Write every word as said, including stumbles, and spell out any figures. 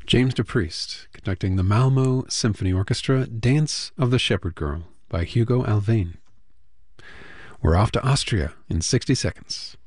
James DePriest conducting the Malmo Symphony Orchestra Dance of the Shepherd Girl by Hugo Alvane. We're off to Austria in sixty seconds.